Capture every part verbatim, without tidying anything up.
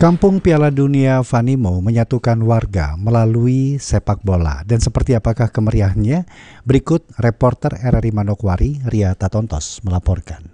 Kampung Piala Dunia Vanimo menyatukan warga melalui sepak bola. Dan seperti apakah kemeriahnya? Berikut reporter R R I Manokwari, Ria Tatontos, melaporkan.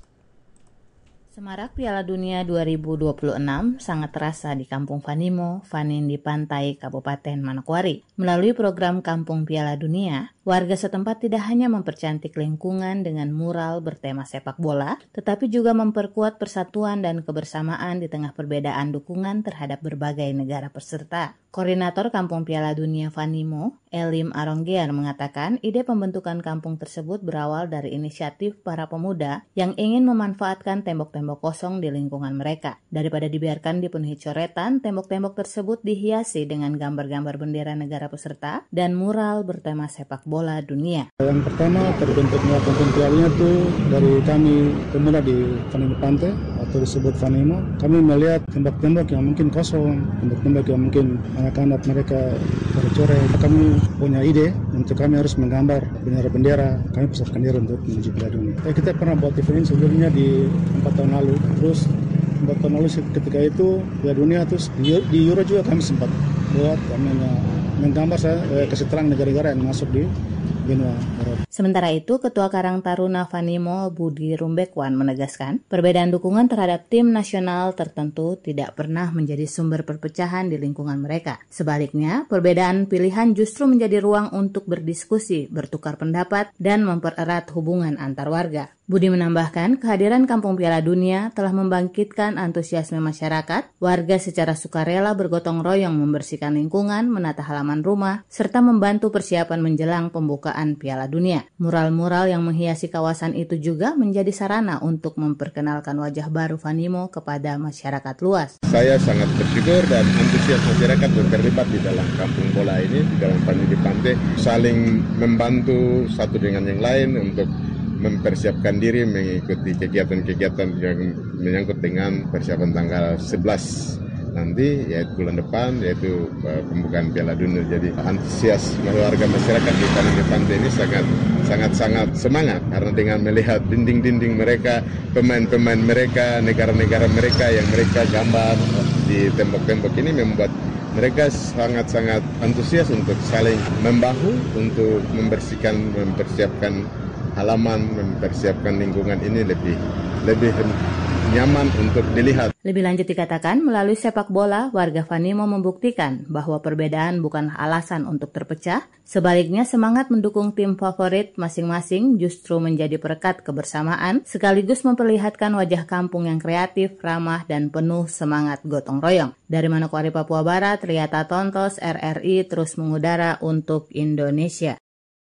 Semarak Piala Dunia dua ribu dua puluh enam sangat terasa di Kampung Vanimo, Vanin di Pantai, Kabupaten Manokwari. Melalui program Kampung Piala Dunia, warga setempat tidak hanya mempercantik lingkungan dengan mural bertema sepak bola, tetapi juga memperkuat persatuan dan kebersamaan di tengah perbedaan dukungan terhadap berbagai negara peserta. Koordinator Kampung Piala Dunia Vanimo, Elim Aronggean, mengatakan ide pembentukan kampung tersebut berawal dari inisiatif para pemuda yang ingin memanfaatkan tembok-tembok kosong di lingkungan mereka. Daripada dibiarkan dipenuhi coretan, tembok-tembok tersebut dihiasi dengan gambar-gambar bendera negara peserta dan mural bertema sepak bola dunia. Yang pertama terbentuknya kampung pialanya itu dari kami pemuda di Vanimo Pantai atau disebut Vanimo. Kami melihat tembok-tembok yang mungkin kosong, tembok-tembok yang mungkin anak-anak mereka tercoret. Kami punya ide untuk kami harus menggambar bendera-bendera. Kami persatukan diri untuk menuju Piala Dunia. Eh, kita pernah buat event sebelumnya di empat tahun lalu. Terus empat tahun lalu ketika itu Piala Dunia, terus di, di Euro juga kami sempat buat kami menggambar saya eh, kasih terang negara-negara yang masuk di benua Eropa. Sementara itu, Ketua Karang Taruna Vanimo Budi Rumbekwan menegaskan, perbedaan dukungan terhadap tim nasional tertentu tidak pernah menjadi sumber perpecahan di lingkungan mereka. Sebaliknya, perbedaan pilihan justru menjadi ruang untuk berdiskusi, bertukar pendapat, dan mempererat hubungan antar warga. Budi menambahkan, kehadiran Kampung Piala Dunia telah membangkitkan antusiasme masyarakat, warga secara sukarela bergotong royong membersihkan lingkungan, menata halaman rumah, serta membantu persiapan menjelang pembukaan Piala Dunia. Mural-mural yang menghiasi kawasan itu juga menjadi sarana untuk memperkenalkan wajah baru Vanimo kepada masyarakat luas. Saya sangat bersyukur dan antusias masyarakat yang terlibat di dalam kampung bola ini, di dalam Vanimo di Pantai, saling membantu satu dengan yang lain untuk mempersiapkan diri mengikuti kegiatan-kegiatan yang menyangkut dengan persiapan tanggal sebelas nanti, yaitu bulan depan, yaitu uh, pembukaan Piala Dunia. Jadi antusias warga masyarakat di Vanimo Pantai ini sangat sangat sangat semangat karena dengan melihat dinding-dinding mereka, pemain-pemain mereka, negara-negara mereka yang mereka gambar di tembok-tembok ini membuat mereka sangat-sangat antusias untuk saling membahu untuk membersihkan, mempersiapkan halaman, mempersiapkan lingkungan ini lebih lebih nyaman untuk dilihat. Lebih lanjut dikatakan, melalui sepak bola, warga Vanimo membuktikan bahwa perbedaan bukan alasan untuk terpecah. Sebaliknya, semangat mendukung tim favorit masing-masing justru menjadi perekat kebersamaan, sekaligus memperlihatkan wajah kampung yang kreatif, ramah, dan penuh semangat gotong royong. Dari Manokwari, Papua Barat, Ria Tatontos, R R I terus mengudara untuk Indonesia.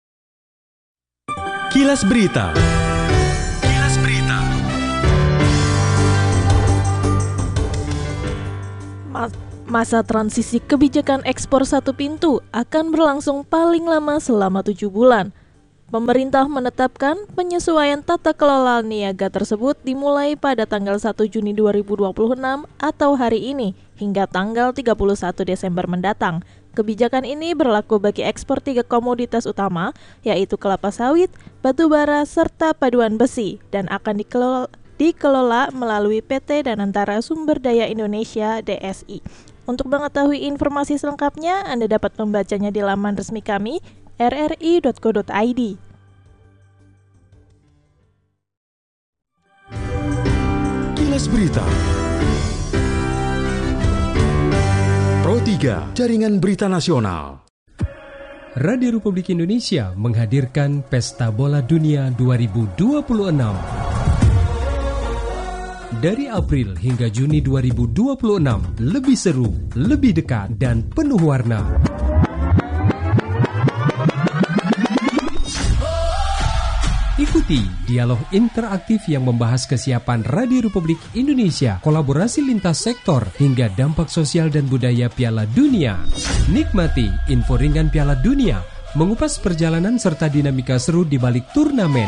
Kilas Berita. Kilas Berita. Masa transisi kebijakan ekspor satu pintu akan berlangsung paling lama selama tujuh bulan. Pemerintah menetapkan penyesuaian tata kelola niaga tersebut dimulai pada tanggal satu Juni dua ribu dua puluh enam atau hari ini hingga tanggal tiga puluh satu Desember mendatang. Kebijakan ini berlaku bagi ekspor tiga komoditas utama, yaitu kelapa sawit, batu bara, serta paduan besi, dan akan dikelola, dikelola melalui P T Danantara Sumber Daya Indonesia D S I. Untuk mengetahui informasi selengkapnya, Anda dapat membacanya di laman resmi kami, r r i dot co dot i d. Kilas Berita. Pro tiga, Jaringan Berita Nasional. Radio Republik Indonesia menghadirkan Pesta Bola Dunia dua ribu dua puluh enam. Dari April hingga Juni dua ribu dua puluh enam, lebih seru, lebih dekat, dan penuh warna. Ikuti dialog interaktif yang membahas kesiapan Radio Republik Indonesia, kolaborasi lintas sektor, hingga dampak sosial dan budaya Piala Dunia. Nikmati info ringan Piala Dunia, mengupas perjalanan serta dinamika seru di balik turnamen.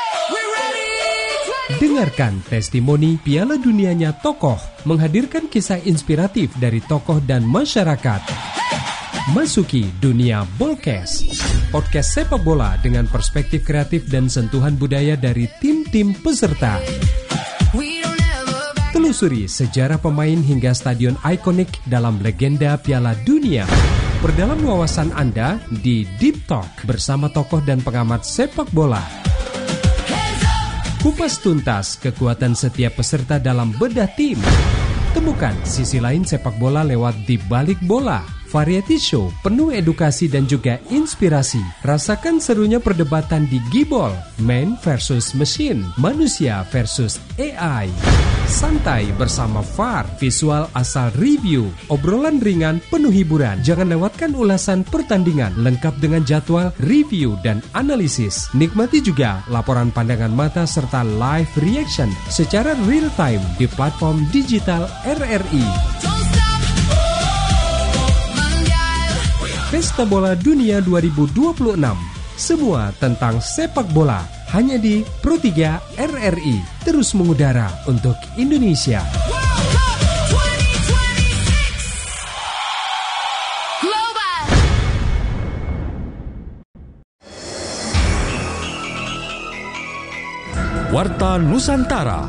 Dengarkan testimoni Piala Dunianya tokoh, menghadirkan kisah inspiratif dari tokoh dan masyarakat. Masuki dunia Bolkes, podcast sepak bola dengan perspektif kreatif dan sentuhan budaya dari tim-tim peserta. Telusuri sejarah pemain hingga stadion ikonik dalam legenda Piala Dunia. Perdalam wawasan Anda di Deep Talk bersama tokoh dan pengamat sepak bola. Kupas tuntas kekuatan setiap peserta dalam bedah tim. Temukan sisi lain sepak bola lewat Di Balik Bola. Variety show penuh edukasi dan juga inspirasi. Rasakan serunya perdebatan di Gibol, man versus machine, manusia versus A I. Santai bersama V A R, visual asal review, obrolan ringan penuh hiburan. Jangan lewatkan ulasan pertandingan lengkap dengan jadwal, review, dan analisis. Nikmati juga laporan pandangan mata serta live reaction secara real time di platform digital R R I. Pesta Bola Dunia dua ribu dua puluh enam. Semua tentang sepak bola hanya di Pro tiga R R I. Terus mengudara untuk Indonesia. Warta Nusantara.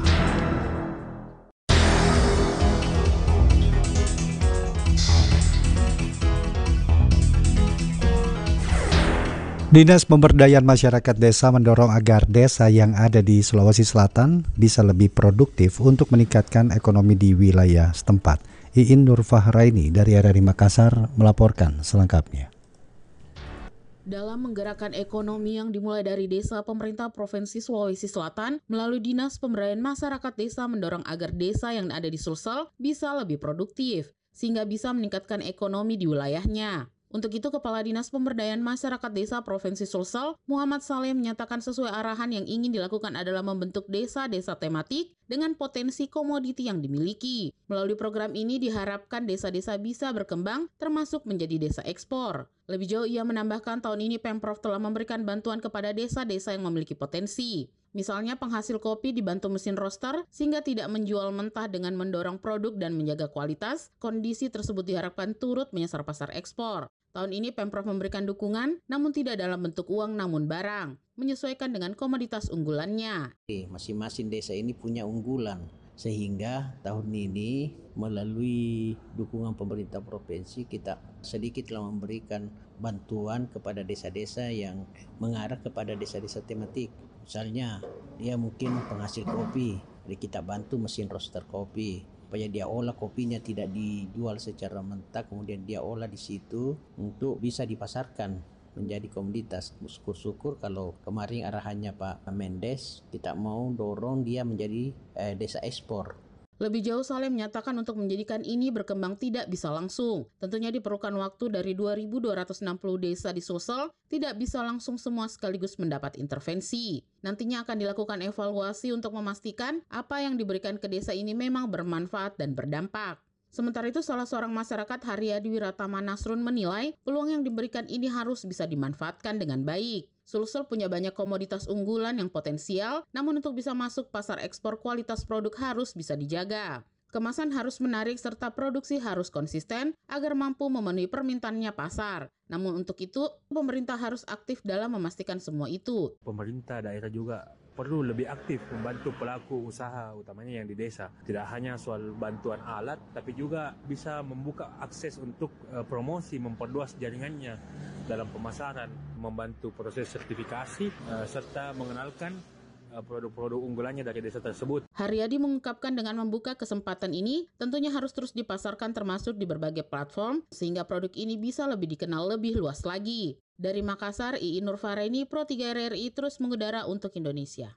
Dinas Pemberdayaan Masyarakat Desa mendorong agar desa yang ada di Sulawesi Selatan bisa lebih produktif untuk meningkatkan ekonomi di wilayah setempat. Iin Nurfahraini dari R R I Makassar melaporkan selengkapnya. Dalam menggerakkan ekonomi yang dimulai dari desa, pemerintah Provinsi Sulawesi Selatan melalui Dinas Pemberdayaan Masyarakat Desa mendorong agar desa yang ada di Sulsel bisa lebih produktif, sehingga bisa meningkatkan ekonomi di wilayahnya. Untuk itu, Kepala Dinas Pemberdayaan Masyarakat Desa Provinsi Sulsel, Muhammad Saleh menyatakan sesuai arahan yang ingin dilakukan adalah membentuk desa-desa tematik dengan potensi komoditi yang dimiliki. Melalui program ini diharapkan desa-desa bisa berkembang termasuk menjadi desa ekspor. Lebih jauh ia menambahkan tahun ini Pemprov telah memberikan bantuan kepada desa-desa yang memiliki potensi. Misalnya penghasil kopi dibantu mesin roaster sehingga tidak menjual mentah dengan mendorong produk dan menjaga kualitas. Kondisi tersebut diharapkan turut menyasar pasar ekspor. Tahun ini Pemprov memberikan dukungan namun tidak dalam bentuk uang namun barang, menyesuaikan dengan komoditas unggulannya. Masing-masing desa ini punya unggulan sehingga tahun ini melalui dukungan pemerintah provinsi kita sedikit telah memberikan bantuan kepada desa-desa yang mengarah kepada desa-desa tematik. Misalnya dia mungkin penghasil kopi, jadi kita bantu mesin roaster kopi supaya dia olah kopinya tidak dijual secara mentah, kemudian dia olah di situ untuk bisa dipasarkan menjadi komoditas. Syukur-syukur kalau kemarin arahannya Pak Mendes kita mau dorong dia menjadi eh, desa ekspor. Lebih jauh Saleh menyatakan untuk menjadikan ini berkembang tidak bisa langsung. Tentunya diperlukan waktu dari dua ribu dua ratus enam puluh desa di Sulsel, tidak bisa langsung semua sekaligus mendapat intervensi. Nantinya akan dilakukan evaluasi untuk memastikan apa yang diberikan ke desa ini memang bermanfaat dan berdampak. Sementara itu, salah seorang masyarakat Haryadi Wiratama Nasrun menilai peluang yang diberikan ini harus bisa dimanfaatkan dengan baik. Sulsel punya banyak komoditas unggulan yang potensial, namun untuk bisa masuk pasar ekspor kualitas produk harus bisa dijaga. Kemasan harus menarik serta produksi harus konsisten agar mampu memenuhi permintaannya pasar. Namun untuk itu, pemerintah harus aktif dalam memastikan semua itu. Pemerintah daerah juga perlu lebih aktif membantu pelaku usaha, utamanya yang di desa. Tidak hanya soal bantuan alat, tapi juga bisa membuka akses untuk uh, promosi, memperluas jaringannya dalam pemasaran, membantu proses sertifikasi, uh, serta mengenalkan produk-produk unggulannya dari desa tersebut. Haryadi mengungkapkan dengan membuka kesempatan ini, tentunya harus terus dipasarkan termasuk di berbagai platform, sehingga produk ini bisa lebih dikenal lebih luas lagi. Dari Makassar, Iin Nurfahraini, Pro tiga R R I terus mengudara untuk Indonesia.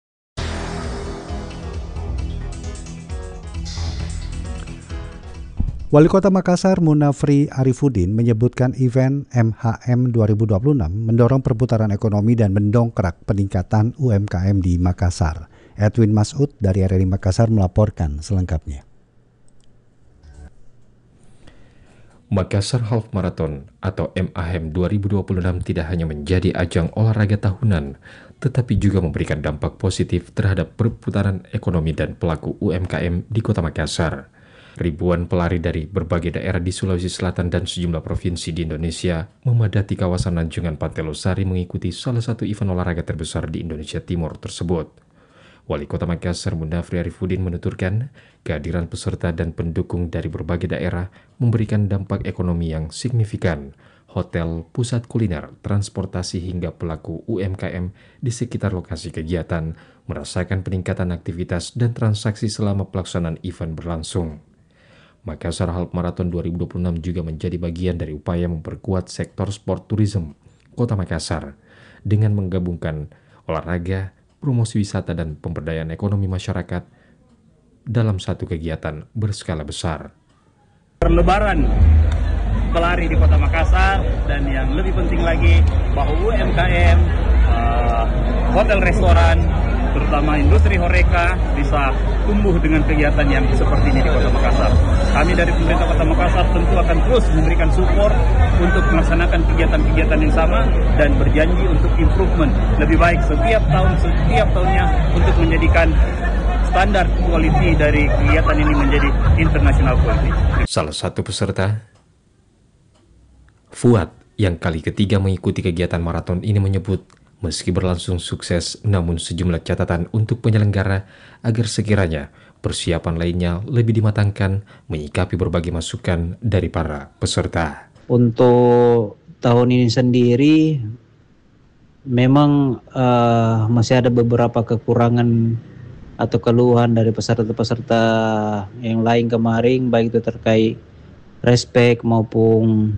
Wali Kota Makassar Munafri Arifudin menyebutkan event M H M dua ribu dua puluh enam mendorong perputaran ekonomi dan mendongkrak peningkatan U M K M di Makassar. Edwin Masud dari R R I Makassar melaporkan selengkapnya. Makassar Half Marathon atau M H M dua ribu dua puluh enam tidak hanya menjadi ajang olahraga tahunan, tetapi juga memberikan dampak positif terhadap perputaran ekonomi dan pelaku U M K M di Kota Makassar. Ribuan pelari dari berbagai daerah di Sulawesi Selatan dan sejumlah provinsi di Indonesia memadati kawasan Anjungan Pantai Losari mengikuti salah satu event olahraga terbesar di Indonesia Timur tersebut. Wali Kota Makassar Munafri Arifudin menuturkan, kehadiran peserta dan pendukung dari berbagai daerah memberikan dampak ekonomi yang signifikan. Hotel, pusat kuliner, transportasi hingga pelaku U M K M di sekitar lokasi kegiatan merasakan peningkatan aktivitas dan transaksi selama pelaksanaan event berlangsung. Makassar Half Marathon dua ribu dua puluh enam juga menjadi bagian dari upaya memperkuat sektor sport tourism Kota Makassar dengan menggabungkan olahraga, promosi wisata dan pemberdayaan ekonomi masyarakat dalam satu kegiatan berskala besar. Perlebaran pelari di Kota Makassar, dan yang lebih penting lagi bahwa U M K M, uh, hotel restoran, terutama industri horeca bisa tumbuh dengan kegiatan yang seperti ini di Kota Makassar. Kami dari pemerintah Kota Makassar tentu akan terus memberikan support untuk melaksanakan kegiatan-kegiatan yang sama dan berjanji untuk improvement lebih baik setiap tahun setiap tahunnya untuk menjadikan standar quality dari kegiatan ini menjadi international quality. Salah satu peserta, Fuad, yang kali ketiga mengikuti kegiatan maraton ini menyebut, meski berlangsung sukses, namun sejumlah catatan untuk penyelenggara agar sekiranya persiapan lainnya lebih dimatangkan menyikapi berbagai masukan dari para peserta. Untuk tahun ini sendiri, memang uh, masih ada beberapa kekurangan atau keluhan dari peserta-peserta yang lain kemarin, baik itu terkait respek maupun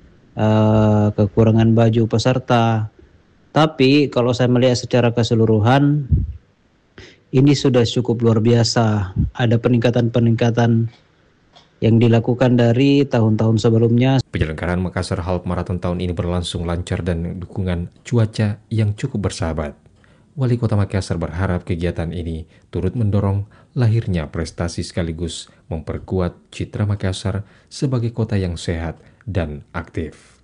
uh, kekurangan baju peserta. Tapi kalau saya melihat secara keseluruhan, ini sudah cukup luar biasa. Ada peningkatan-peningkatan yang dilakukan dari tahun-tahun sebelumnya. Penyelenggaraan Makassar Half Marathon tahun ini berlangsung lancar dan dukungan cuaca yang cukup bersahabat. Wali Kota Makassar berharap kegiatan ini turut mendorong lahirnya prestasi sekaligus memperkuat citra Makassar sebagai kota yang sehat dan aktif.